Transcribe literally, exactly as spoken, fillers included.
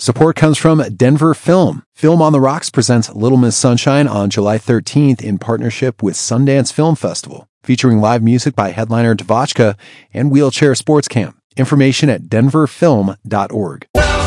Support comes from Denver Film. Film on the Rocks presents Little Miss Sunshine on July thirteenth in partnership with Sundance Film Festival, featuring live music by headliner Devotchka and Wheelchair Sports Camp. Information at denver film dot org.